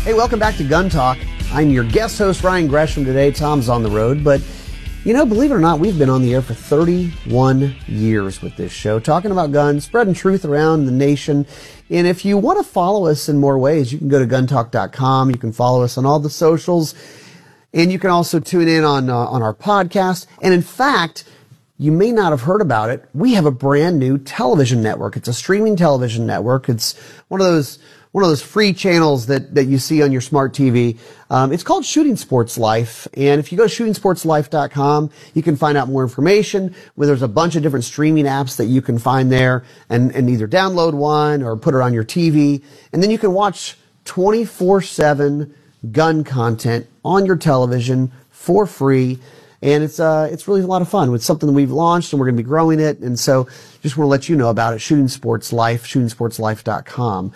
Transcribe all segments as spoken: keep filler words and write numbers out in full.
Hey, welcome back to Gun Talk. I'm your guest host, Ryan Gresham. Today, Tom's on the road, but you know, believe it or not, we've been on the air for thirty-one years with this show, talking about guns, spreading truth around the nation. And if you want to follow us in more ways, you can go to gun talk dot com. You can follow us on all the socials, and you can also tune in on uh, on our podcast. And in fact, you may not have heard about it. We have a brand new television network. It's a streaming television network. It's one of those one of those free channels that, that you see on your smart T V. Um, it's called Shooting Sports Life. And if you go to shooting sports life dot com, you can find out more information. Where there's a bunch of different streaming apps that you can find there and, and either download one or put it on your T V. And then you can watch twenty-four seven gun content on your television for free. And it's, uh, it's really a lot of fun. It's something that we've launched and we're going to be growing it. And so just want to let you know about it. Shooting Sports Life, shooting sports life dot com.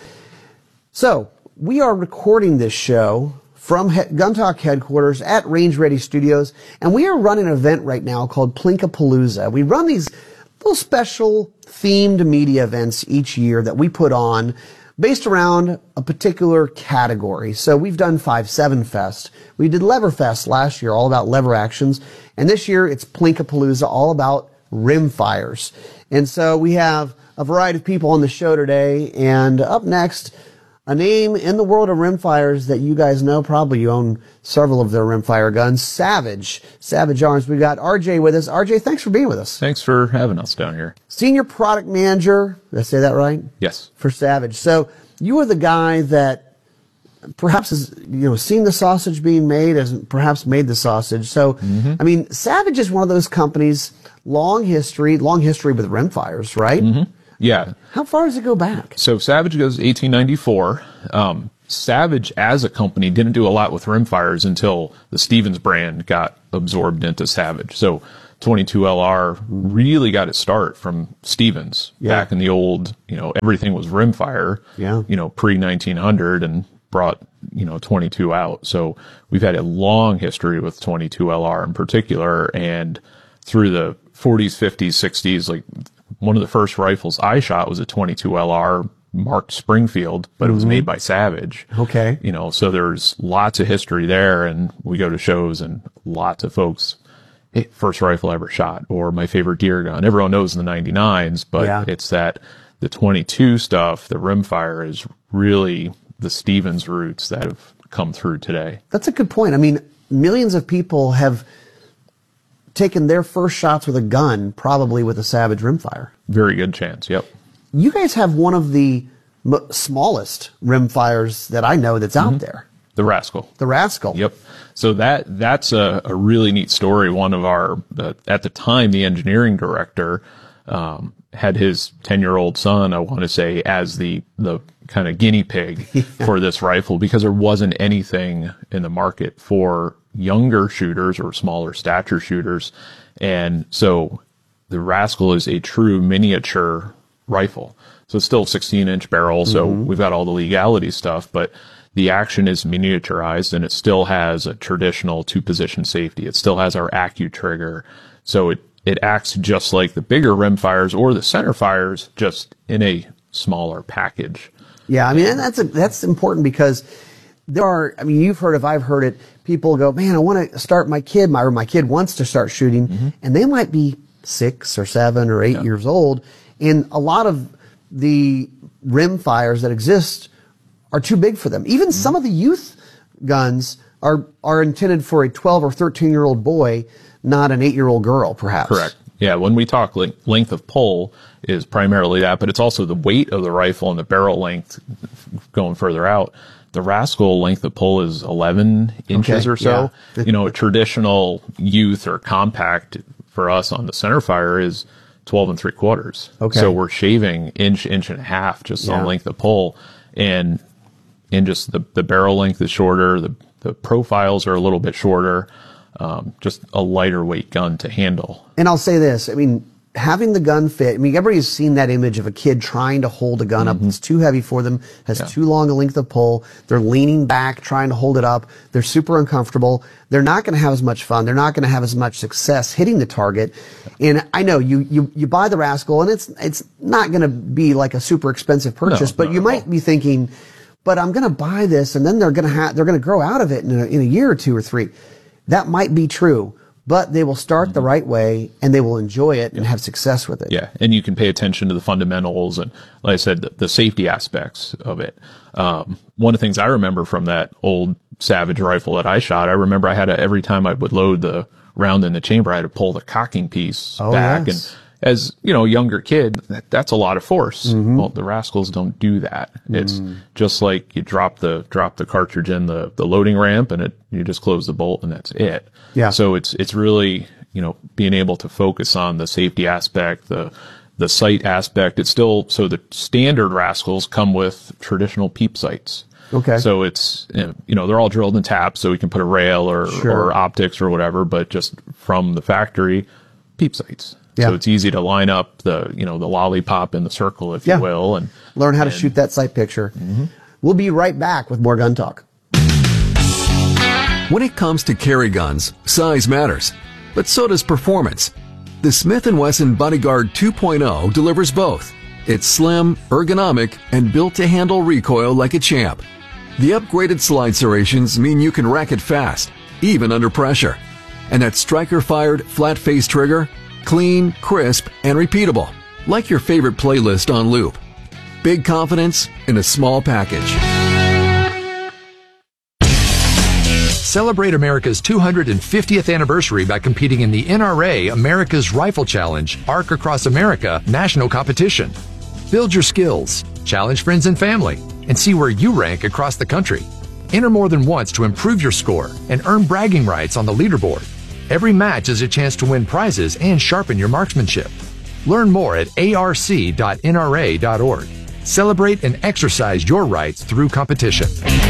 So, we are recording this show from he- Gun Talk headquarters at Range Ready Studios, and we are running an event right now called Plinkapalooza. We run these little special themed media events each year that we put on based around a particular category. So we've done five seven Fest. We did Leverfest last year, all about lever actions, and this year it's Plinkapalooza, all about rimfires. And so we have a variety of people on the show today, and up next, a name in the world of rimfires that you guys know. Probably you own several of their rimfire guns. Savage. Savage Arms. We've got R J with us. R J, thanks for being with us. Thanks for having us down here. Senior Product Manager. Did I say that right? Yes. For Savage. So you are the guy that perhaps has, you know, seen the sausage being made, has perhaps made the sausage. So, mm-hmm. I mean, Savage is one of those companies, long history, long history with rimfires, right? Mm-hmm. Yeah. How far does it go back? So Savage goes eighteen ninety-four. Um, Savage as a company didn't do a lot with rimfires until the Stevens brand got absorbed into Savage. So twenty-two L R really got its start from Stevens yeah. back in the old, you know, everything was rimfire, yeah. you know, pre nineteen hundred and brought, you know, twenty-two out. So we've had a long history with twenty-two L R in particular, and through the forties, fifties, sixties, like, one of the first rifles I shot was a twenty-two L R marked Springfield, but it was made by Savage. Okay. You know, so there's lots of history there, and we go to shows and lots of folks, hey, first rifle I ever shot, or my favorite deer gun. Everyone knows the ninety-nines, but yeah. it's that the twenty-two stuff, the rimfire is really the Stevens roots that have come through today. That's a good point. I mean, millions of people have taken their first shots with a gun, probably with a Savage rimfire. Very good chance, yep. You guys have one of the m- smallest rimfires that I know that's mm-hmm. out there. The Rascal. The Rascal. Yep. So that that's a, a really neat story. One of our, uh, at the time, the engineering director um, had his ten-year-old son, I want to say, as the, the kind of guinea pig yeah. for this rifle, because there wasn't anything in the market for younger shooters or smaller stature shooters. And so the Rascal is a true miniature rifle. So it's still sixteen inch barrel. So mm-hmm. we've got all the legality stuff, but the action is miniaturized, and it still has a traditional two position safety. It still has our Accu trigger. So it, it acts just like the bigger rimfires or the center fires, just in a smaller package. Yeah. I mean, and that's, a, that's important because there are, I mean, you've heard it, I've heard it. People go, man, I want to start my kid, my, or my kid wants to start shooting, mm-hmm. and they might be six or seven or eight yeah. years old. And a lot of the rimfires that exist are too big for them. Even mm-hmm. some of the youth guns are, are intended for a twelve or thirteen year old boy, not an eight year old girl, perhaps. Correct. Yeah. When we talk le- length of pull is primarily that, but it's also the weight of the rifle and the barrel length going further out. The Rascal length of pull is eleven inches okay, or so. Yeah. You know, a traditional youth or compact for us on the centerfire is twelve and three quarters. Okay. So we're shaving inch, inch and a half just yeah. on length of pull. And, and just the, the barrel length is shorter. The, the profiles are a little bit shorter. Um, just a lighter weight gun to handle. And I'll say this, I mean, having the gun fit, I mean, everybody's seen that image of a kid trying to hold a gun mm-hmm. up. It's too heavy for them, has yeah. too long a length of pull. They're leaning back, trying to hold it up. They're super uncomfortable. They're not going to have as much fun. They're not going to have as much success hitting the target. And I know you, you, you buy the Rascal, and it's, it's not going to be like a super expensive purchase, no, but you might be thinking, but I'm going to buy this and then they're going to have, they're going to grow out of it in a, in a year or two or three. That might be true, but they will start mm-hmm. the right way and they will enjoy it yeah. and have success with it. Yeah. And you can pay attention to the fundamentals and, like I said, the, the safety aspects of it. Um, one of the things I remember from that old Savage rifle that I shot, I remember I had to, every time I would load the round in the chamber, I had to pull the cocking piece oh, back. Yes. And as, you know, a younger kid, that, that's a lot of force. Mm-hmm. Well, the Rascals don't do that. Mm. It's just like you drop the, drop the cartridge in the, the loading ramp and it, you just close the bolt and that's it. Yeah. So it's, it's really, you know, being able to focus on the safety aspect, the, the sight aspect. It's still, so the standard Rascals come with traditional peep sights. Okay. So it's, you know, they're all drilled and tapped so we can put a rail or, sure. or optics or whatever, but just from the factory, peep sights. Yeah. So it's easy to line up the, you know, the lollipop in the circle, if yeah. you will, and learn how and, to shoot that sight picture. Mm-hmm. We'll be right back with more Gun Talk. When it comes to carry guns, size matters, but so does performance. The Smith and Wesson Bodyguard two point oh delivers both. It's slim, ergonomic, and built to handle recoil like a champ. The upgraded slide serrations mean you can rack it fast, even under pressure. And that striker-fired, flat-face trigger, clean, crisp, and repeatable, like your favorite playlist on loop. Big confidence in a small package. Celebrate America's two hundred fiftieth anniversary by competing in the N R A America's Rifle Challenge Arc Across America national competition. Build your skills, challenge friends and family, and see where you rank across the country. Enter more than once to improve your score and earn bragging rights on the leaderboard. Every match is a chance to win prizes and sharpen your marksmanship. Learn more at A R C dot N R A dot org. Celebrate and exercise your rights through competition.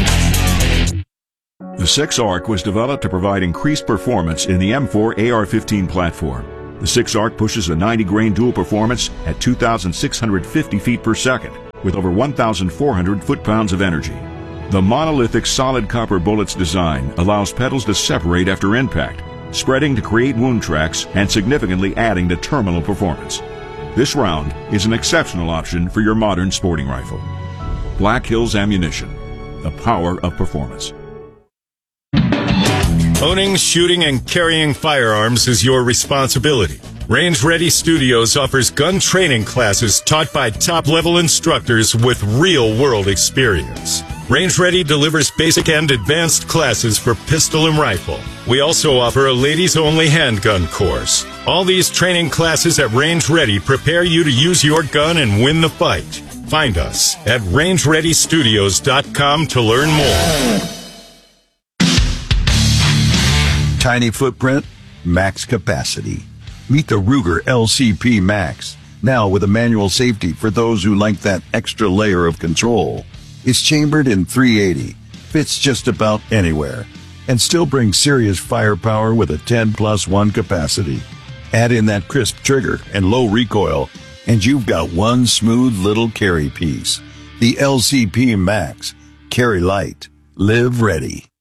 The six ARC was developed to provide increased performance in the M four A R fifteen platform. The six ARC pushes a ninety grain dual performance at two thousand six hundred fifty feet per second with over one thousand four hundred foot-pounds of energy. The monolithic solid copper bullet's design allows petals to separate after impact, spreading to create wound tracks and significantly adding to terminal performance. This round is an exceptional option for your modern sporting rifle. Black Hills Ammunition, the power of performance. Owning, shooting, and carrying firearms is your responsibility. Range Ready Studios offers gun training classes taught by top-level instructors with real-world experience. Range Ready delivers basic and advanced classes for pistol and rifle. We also offer a ladies-only handgun course. All these training classes at Range Ready prepare you to use your gun and win the fight. Find us at range ready studios dot com to learn more. Tiny footprint, max capacity. Meet the Ruger L C P Max, now with a manual safety for those who like that extra layer of control. It's chambered in three eighty, fits just about anywhere, and still brings serious firepower with a ten plus one capacity. Add in that crisp trigger and low recoil, and you've got one smooth little carry piece. The L C P Max. Carry light. Live ready.